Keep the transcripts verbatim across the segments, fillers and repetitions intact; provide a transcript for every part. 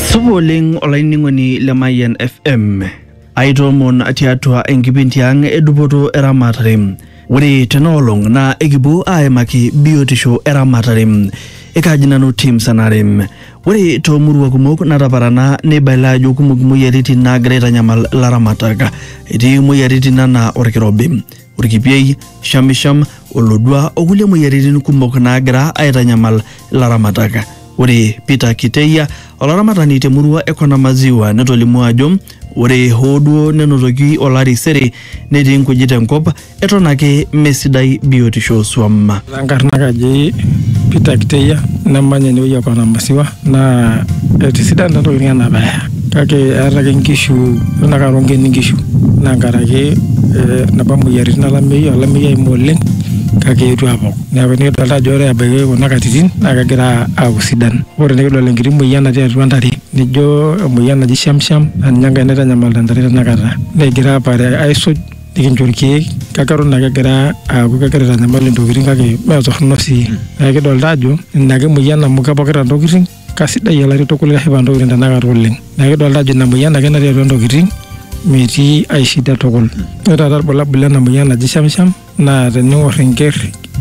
Suboling olainingoni Lemayan F M. Aitomon atiatua enkipindi ang edupoto eramatare. Ore tenolong na ekibo aemaki biotisho eramatare. Ekajinanu team sanare. Ore tomurua kumok nataparana nebaila ajo kumok moyiaritin naagira aitanyamal laramatak. Etii moyiaritin nana orkirobi, orkipiei, shamisham, olodua okulie moyiaritin kumok naagira aitanyamal laramatak. Ore Peter Kiteya olaramatani temurua ekona maziwa netolimu ajo ore hoduo nenotoki olari sere netii nkujit enkop eton ake mesidai biotisho swam. Lankarna kaji Peter Kiteya namanya ni ekona maziwa na etisidan ntokitin anabaya kake arake nkishu nakaronge nkishu nankarake nabamu yari nalamei alamei moleng kake etu apok neeku nikidolta ajo ore abaiki kuna katitin naa kegira aaku sidan. Ore nikidol enkiti moyian natii atua ntare nijo emoyian naji shamsham ninye enkae naitanyamal ntare tenakata negira apare aisuj nikincho irkeek kake eton ake egira aaku kegira aitanyamal ntokitin kake mee torrono sii. Neeku kidolta ajo ina ake moyian amu kepokita ntokitin kasidai olari tukul kashipa ntokitin tenakata oleng. Neeku kidolta ajo ina moyian ake natii atua ntokitin metii ai shida tukul. Ore taata irbulabul lena moyian naji shamsham naa tening'or enker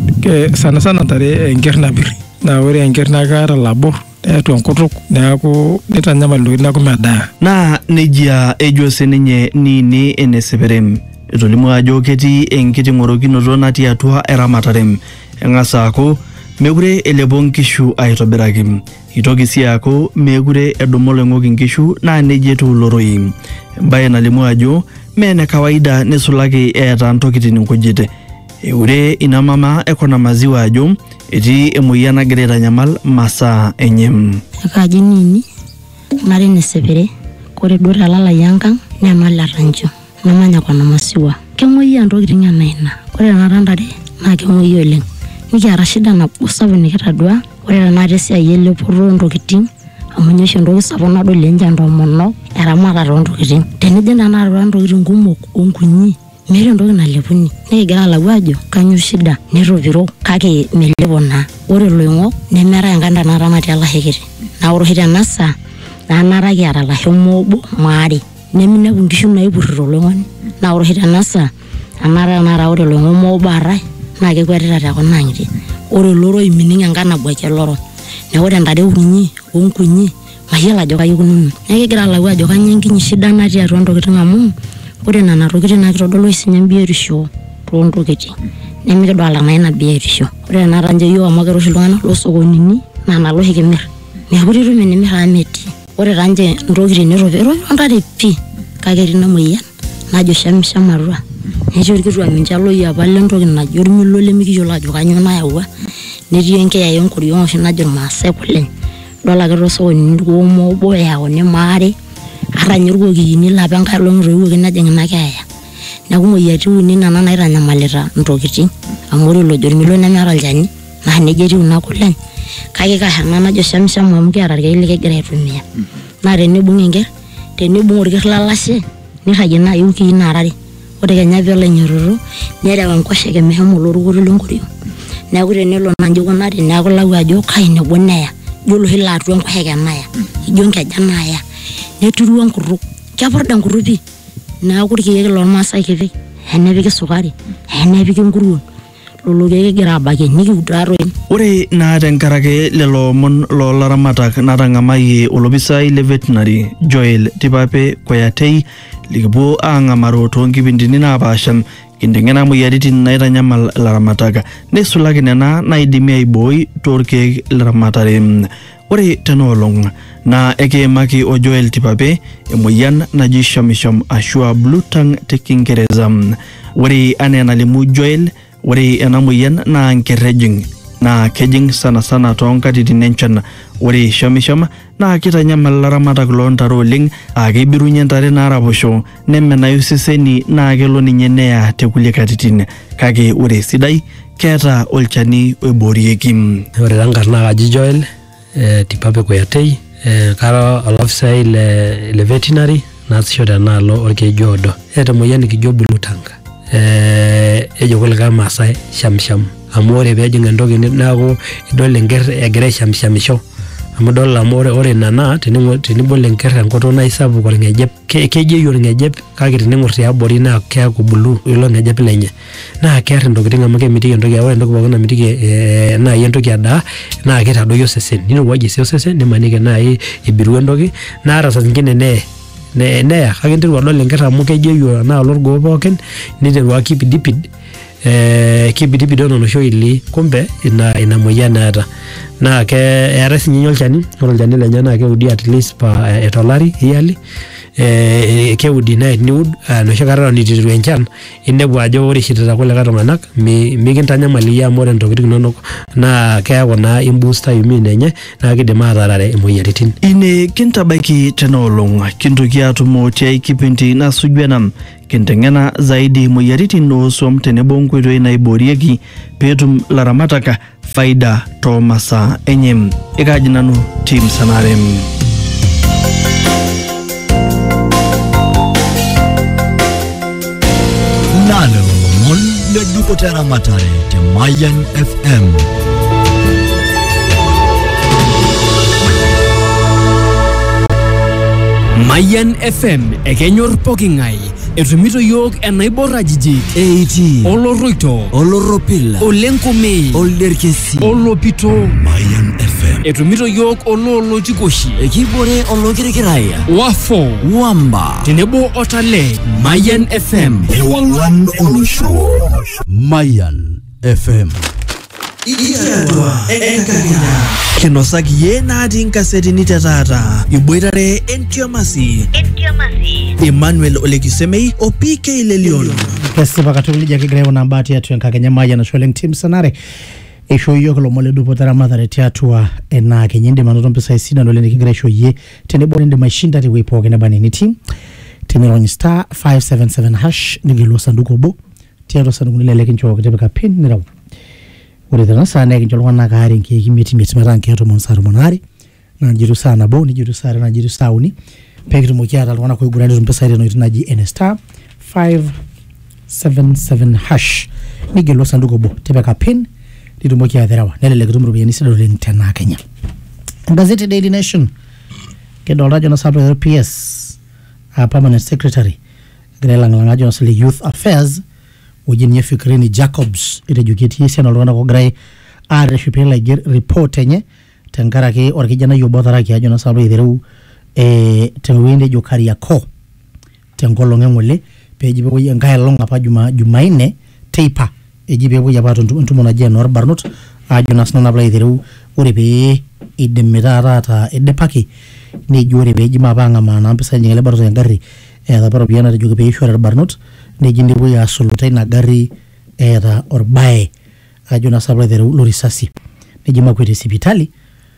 sana sana ntare enker napirr naa ore enker naa keeta labor tiatua enkutuk neeku nitanyamal ntokitin neeku medaa. Naa nejia ejo sininye Nini Eneseperem etolimu ajo ketii enkiti ng'orokinoto natii atua eramatare. Eng'as aaku mekure elepo nkishu aitobiraki. Itoki sii aaku mekure edumu oloing'oki nkishu naa nejia etiu loroi. Embaye nalimu ajo meene kawaida nesulaki eeta ntokitin nkujit. Eure ina mama ekona maziwa ajo etii emoyian nagira aitanyamal masaa enye. Ekaji Nini Mari Enesepere kore duo talalai enkang nemalatanjo namanya kona maziwa. Kemoyia ntokitin enaina. Ore tenakata ntare naa kemoyia oleng. Nikiata shida nabo sapuk nikitadua. Ore tenakata esiai elepoto ntokitin amu ninye oshi entoki sapuk nadol enchan tomonok eramatare oontokitin. Tenijing tenakata ntokitin kumok onkunyi meeta entoki nalepuni. Nikigira alau ajo kanyo shida netopiro kake melepo naa. Ore loing'ok nemeeta enkanda naata natii olashe kiti. Naa ore oshi tenasa naa nara kiata lasho moobo maare neminepu nkishu naipurrito loing'oni. Naa ore oshi tenasa anara nara ore loing'ok moobo aare naa kekwetita tekuna ang'itie. Ore loroi mining enkang nabwakie loro. Neeku ore ntare kunyi onkunyi mayiolo ajo kaji ikununo. Neeku kigira alau ajo kanyo enkinyi shida natii atua ntokitin amu ore nena tokitin naa kitodolu sinye biotisho toontokitin. Nemikidol naa ina biotisho. Ore tenakata nje yiok amu keroshi iltung'anak loosokonini naa nalo oshi kimirr. Neeku itum enimirr amu metii. Ore taa nje ntokitin netopiro ntare pii kake etii ina moyian najo shamsham atua. Netii orkituak mincho loyiapa lentoki najo ormilo lemikiyiolo ajo kanyo nayawua. Netii enkeeya enkoriong oshi najo irmaasai kule. Dol ake tosokonini moobo eyauni maare ata nye irkokiyini lapa enkae olong' etoiwuoki nejing ina keeya. Neeku moyiaritin uni nena naitanyamalita ntokitin amu ore lojo ormilo nemeeta olchani naa nejia etiu ina kule. Kake kasha ena najo shamsham amu kiata irkeek likigira aitumia. Naa tenibung enker tenibung orker lolashe nirragie naaji wikii nara are. Ore kenya peelo ainyiototo nereu enkoshoke meshomo olorukuto lenkoriong. Neeku tenelo naaji kunari neeku lau ajo kai nebo neya. Ijo oloshi laa atua enkoshoke naya. Ijo nkeja naya. Neturu enkutuk. Kepurda enkutuk pii. Neeku irkeek lormaasai kipik. Enepiki sukari. Enepiki nkuruon. Lolo keek kigira abakie nikiutaa toi. Ore naa tenkarake lelo omon loolaramatak natang'amayie olopisai le veterinary Joel Tipape Koyatei likipuo aang'amaro toonkipindini naapaasha kinteng'ena moyiaritin naitanyamal laramatak neisulaki nena naidimi aibooi toorkeek leramatare. Ore tenolong naa ekiimaki o Joel Tipape emoyian naji shamisham ashua blue tongue te Kingereza. Ore anaa enalimu Joel ore ena moyian naa nkerrejing naa kejing sana sana toonkatitin enchan. Ore shamisham naa kitanyamal laramatak loontare oleng aa keibirunye ntare naaraposho nemenayu seseni naa kelo ninye neya tekulie katitin kake ore sidai keeta olchani oiboorieki. Ore tenkarna kaji Joel eh, Tipape Koyatei eh, kara olafisai le, le veterinary naasisho tenaalo orkeju odo. Eeta emoyian nikijo blue tongue. Eh, ejo kulikae maasai shamsham amu ore peejing entoki neeku idol enker egira aishamshamisho amu dol amu ore ore nana tenibol enker enkoto naisapuk orngejep kejeyu orngejep kake tening'or tiabori naa keaku bulu ilo ngejep lenye naa kear intokitin amu kemitiki entoki ore entoki pookin namitiki naa entoki adaa naa kitadoyio osesen nirowuajie sii osesen nimaniki nai ibiru entoki naa ata saa zingine nee ne neya kake interu adol enker amu kejeyu naa olorgoo pookin niteru akipidipid eh kipidipid ono nosho ili kumbe ina ina moyian naata naa ke eetai sinye olchani ore olchani lenye naa keudi at least pa etolari yearly eh keudi na niud nosho kata nitiru enchan inepu ajo ore shitata kuleka tung'anak mikintanyamali amu ore ntokitin inonok naa keyaku naa imbooster immune enye naa kidim atarare emoyiaritin ine kintabaiki tenolong kintoki atumo tiai kipindi nasuju ena kinteng'ena zaidi moyiaritin ooswam tenebo nkoitoi naiborieki peetum laramatak faida tomasaa enye ikaji nanu Tim Sanarem. Nalo mon le duko tera matare te Mayan F M. Mayan F M ekenyor pokingai etumito yok enaiborra jijik eighty oloroito oloropila olenkomei olderkesi olopito Mayan F M etumito yok ololotikoshi ekibore olokirikiraya wafo wamba tenebo otale Mayan F M ewangwan olusho Mayan F M Iyadwa enkakenya kinosaki ye naati nkasetini tetata iboitare entiomasi entiomasi Emmanuel Olekisemei o P K Lelion kesipa katulija kigreo na mbati ya tuyankakenya Mayan na Sholeng Tim Sanare esho yoko lomole dupo tara madhare tiatua ena kenyinde manoto mpesa isida nole nikigre esho ye tenebo nende maishinda tiwe ipoke na bani niti teneronyi star five seven seven hash nigilo sanduko bo tiatua sanduko nile lekincho wakitebeka pin nirawu ore tana sana ekincho lwana kare nke kimeti meti maranke ato monsaro monari na jiru sana bo ni jiru sare na jiru sauni pekito mokiata lwana ko igurani mpesa ile no itinaji N star five seven seven hash nigilo sanduko bo tebeka pin lidumoki atherawa nele kitumuru biyani sida dole ntena Kenya. Gazette Daily Nation kedolra jona sapo P S a permanent secretary grela ngalanga jona sile youth affairs ujini Fikrini Jacobs ite jukiti yesi analwana ko grai are shipela igir report enye tengara ke orkijana yobotara ki ajona sapo itheru e tengwende jokari yako tengolonge ngole pejibe ko yengae longa pa juma jumaine taper ejibe ko yabato ntumo na je nor barnot ajona snona bla itheru ore pe idemira rata edepaki ni jore be jima banga mana mpesa nyele barto ngari e da baro biana joge pe ishore barnot ne jindi bo ya solutai na gari era orbae ajona sabra de lorisasi ne jima kwete sipitali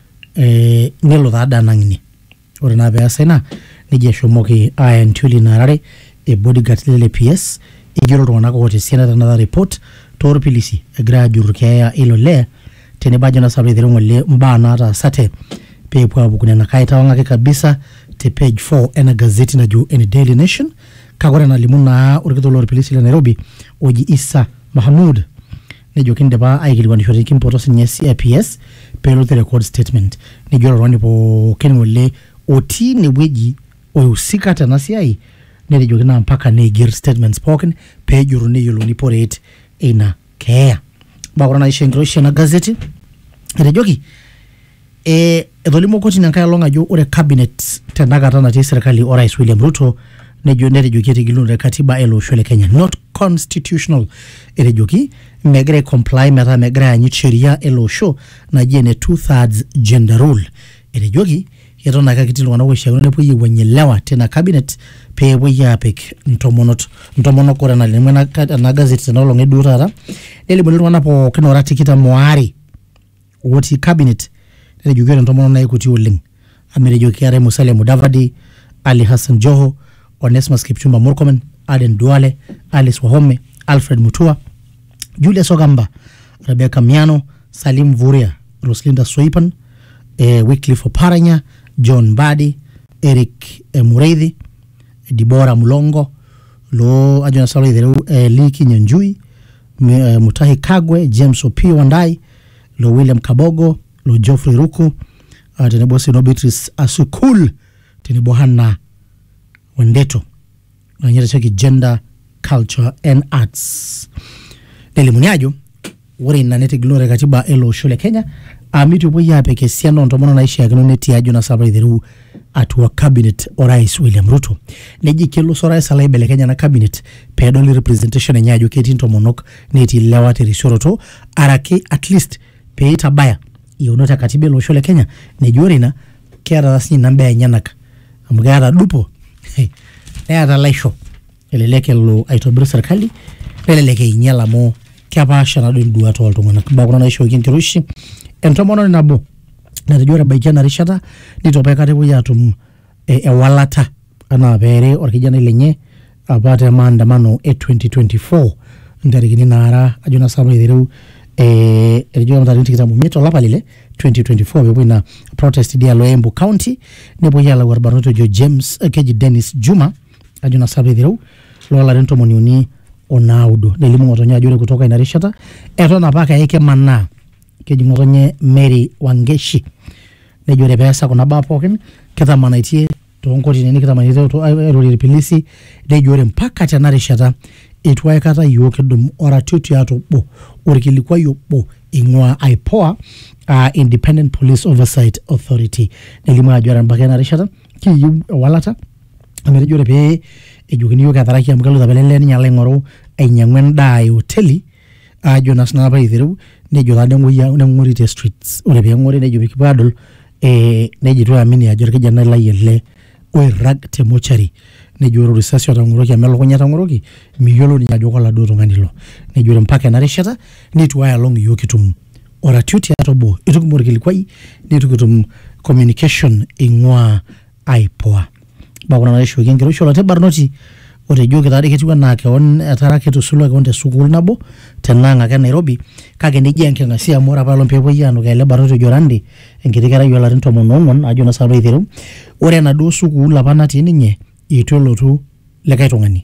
eh nelo dada nangini ore na be asena ne je shomoki ayan tuli narare e bodyguard le P S e jiro rona ko te sena another report tor pilisi e grajur kaya ilo le tene bajona sabra de ngole mbana ata sate pe kwa bukuna na kaita wanga kabisa te page four ena gazeti na juu ene Daily Nation kagora na limuna urikito lor polisi la Nairobi oji Isa Mahmud ne jokinde ba aikili wani shori kimpoto sinye C P S pelo the record statement ne joro rwani po kenwole oti ne weji oyusika tana siai ne jokina mpaka ne gear statement spoken pe joro ne yolo ni porate ina kea ba na ishengro na gazeti ne joki e edolimo koti nankaya longa jo ore cabinet tenagata na serikali ora is William Ruto ne jo ne jokiti gilunde katiba elo shole Kenya not constitutional ere joki megre comply meta megre anyi sheria elo show na jene two thirds gender rule ere joki yeto na kakitilo wana wesha ne poyi wanyelewa tena cabinet pe poyi apik ntomonot ntomono kora na lemena na gazeti na longe durara ele bolero wana po kinora tikita moari woti cabinet ere joki ntomono na ikuti oleng amere joki are Musalia Mudavadi Ali Hassan Joho Onesmus Kipchumba Murkomen Aden Duale Alice Wahome Alfred Mutua Julius Ogamba Rebecca Miano Salim Vuria Roslinda Soipan eh, Wycliffe Oparanya John Badi Eric eh, Mureithi Dibora Mulongo lo ajona salo itheru eh, Liki Nyanjui eh, Mutahi Kagwe James Opio Wandai lo William Kabogo lo Geoffrey Ruku uh, tenebo Sino Beatrice Asukul tenebo Hannah Wendeto nanyere cheki gender culture and arts nelimu ajo ore ina netigilore katiba ele osho le Kenya amitu boya apeke siano ntomono naisha yakino neti ajo na sabra idhiru atua cabinet orais William Ruto neji kelo sorai sala ibele Kenya na cabinet pedoli representation enye ajo keti ntomonok neti lewa terishoroto arake at least peita baya yonota katiba ele osho le Kenya nejore na kiara rasni namba ya nyanak amugara dupo neata laisho eleleke lo aitobiru serikali eleleke inyala mo kiapasha na dua to oltung'anak bakuna naisho kinkirushi entomono nabo natejore baikana rishata nitopeka tebu yatum e, e walata ana bere orkijana lenye apate maandamano e twenty twenty-four ndarigini nara ajuna sabu idhiru e ejua mtarinti kitamu mieto lapa lile twenty twenty-four bebo ina protest dia Loembu County nebo yala warbaroto jo James uh, Keji Dennis Juma ajuna sabu idhiru lola rento moniuni onaudo nelimu ngotonye ajure kutoka inarishata eto napaka eke mana keji ngotonye Mary Wangeshi nejore pesa kuna bapoken kitamanaitie tonkoti nini kitamanaitie to erori pilisi nejore mpaka tanarishata itwaye kata yokedum oratutu yato bo orikilikuwa yobo ingwa IPOA uh, Independent Police Oversight Authority nelimu ajure mpaka inarishata ki walata amerejore pe ejukini yoka tharaki amkalu tabelele nyala ngoro enyangwen dai hoteli ajo national ba ithiru nejo tadengwe ya ngori te streets ore be ngori nejo bikibadol eh nejo amini ajo kijana layele oi rag te mochari nejo risasi atangoroki amelokonya tangoroki miyolo ni ajo kola do tongandilo nejo mpaka na reshata nitwa along yokitum ora tuti atobo itukumorikili kwai nitukutum communication ingwa IPOA bakuna na isho kingiro shola te barnoti ore joki tadi ketiwa na keon atarake to sulo keon te sukul nabo tenanga ke Nairobi kake neji enkengasia mora palo mpepo yano kele barnoti jorandi enkitikara yola rento monongon ajo na sabe ithiru ore na do sukul apana tininye itolotu lekai tongani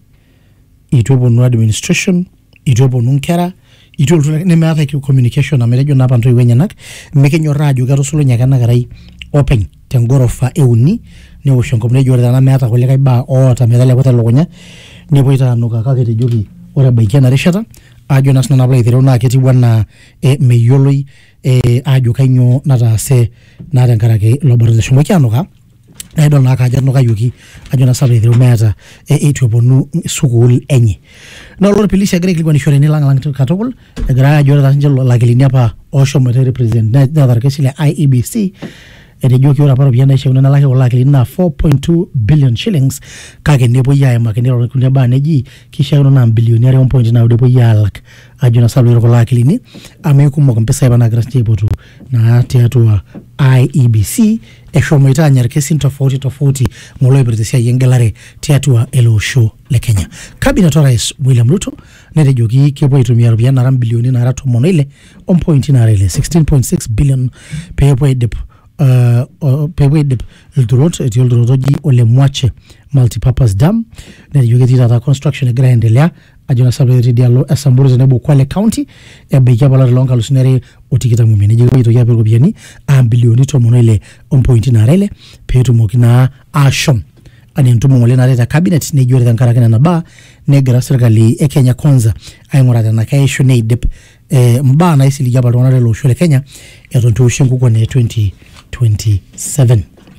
itoponu administration itoponu nkera itolotu nemeata ki communication amerejo na panto iwenyanak mekenyorra ajo gato sulo nyakana garai open tengorofa euni ne oshonko mne jore na meata ko lekai ba o ta medale ko telokunya ne boita no kaka kete jogi ore baikena rishata ajo nasna na blaitero na keti wana e meyoloi e ajo kanyo natase na tenkarake laboration mokiano ka naidol na kaja no kayuki ajo na sablaitero meata e etwebonu sukul enye no lor pilisi agre kilikuwa ni shore ni lang lang katokol agra jore da njelo lakilini hapa osho mete represent na darake sile I E B C erejoki ora paro biana ishe unana lake wala kilina four point two billion shillings kage nebo ya makenero kunya baneji kisha unana bilioni one point nine nebo ya lak ajuna salu ro la kilini amekumo kompesa bana grant botu na teatu I E B C eshomo itanya kesi tofauti tofauti ngolo ibretesia yengelare teatu elo show le Kenya cabinet rais William Ruto nerejoki kebo itumia rubiana ram bilioni na rato monile one point nine sixteen point six billion pepo edep uh, uh pewe de Eldorot et Eldorotoji ole mwache multipurpose dam na yugeti data construction graendelea ajona sabere dialo asamburu zenebo Kwale County e beja bala longa lusinere otikita mumene jigo ito ya perubiani a bilioni to monele one point nine petu mokina ashom ani ntumo ngole na leta cabinet ne jore tankara kana na ba ne gra serikali e Kenya kwanza ay ngorata na kaisho ne dep e mba na isili jabal wana lo shule Kenya ya tonto shengu kwa ne twenty twenty-seven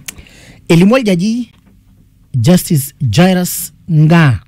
elimwal jaji Justice Jairus Nga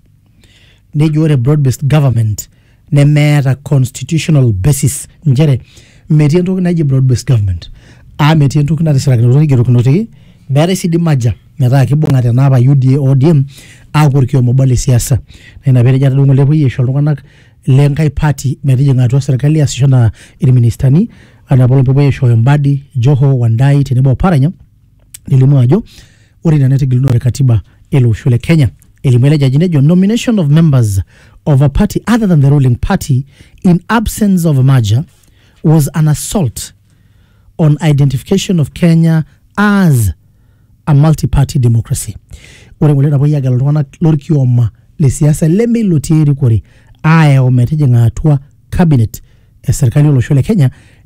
ne jore broad based government ne mera constitutional basis njere metiento na ji broad based government a metiento na serikali ro ngiro kunote bere sidi maja meta kibonga tena aba U D A O D M akurikio mobile siasa na ina bere jata dungo lepo yesho lungana lengai party metije ngatwa serikali asishona ili ministani anabolo pepo yesho Mbadi Joho Wandai tenebo Paranya nilimwajo ori na nete gilunore katiba elo shule Kenya elimwele jajinejo nomination of members of a party other than the ruling party in absence of a merger was an assault on identification of Kenya as a multi-party democracy. Ore mwele na boya galwana lorkioma le siasa leme lotieri kore aya ometeje ngatua cabinet e serikali lo shule Kenya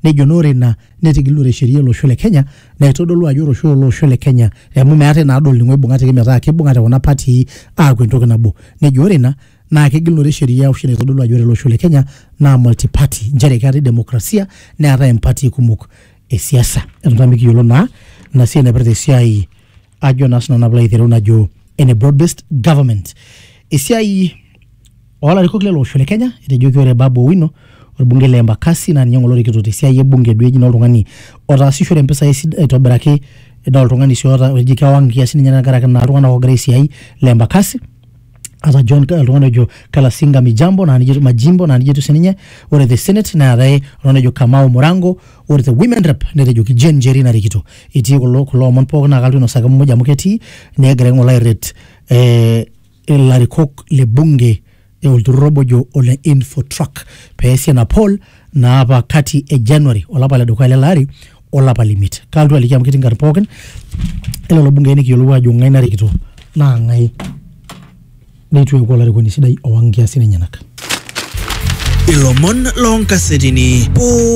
nejo nore na netigilure sheria olosho le Kenya na itodolu ajo olosho olosho le Kenya emu meate na adol ningwe bungate ke metaa kibungate kuna party aaku entoki nabo nejo ore na na kegilure sheria oshi naitodolu ajo olosho le Kenya na multi party njere kati demokrasia na ata empati kumok e siasa entamiki yolo na na sie na perte siai ajo national na blai thero najo in a broad based government esiai wala rikokle olosho le Kenya itejoki ore Babu Owino orbunge le Embakasi na nyongo lori kitote siai ebunge dueji na oltung'ani otaasishore mpesa aitobiraki eda oltung'ani si ota ejika wangi kiasi nyana garaka na oltung'ana ogira siai le Embakasi ata John oltung'ani ojo Kalasinga Mijambo na nijetu Majimbo na nijetu sininye ore the Senate na rai oltung'ani ojo Kamau Murango ore the women rep netejo ki Jen Njeri na rikito iti kulo kulo omon poko na kaltu no saka mmoja muketi negere ngola rate eh larikok le bunge e ulturobo jo ole info truck pesi na Paul na hapa kati e January olapa le duka ile lari olapa limit kaltu alikia mkiti ngarpoken ele lo bunge ni kiyolwa jo ngai na rikito na ngai nitu yuko la rikoni sidai owangia sine nyanaka Ilomon long kasetini po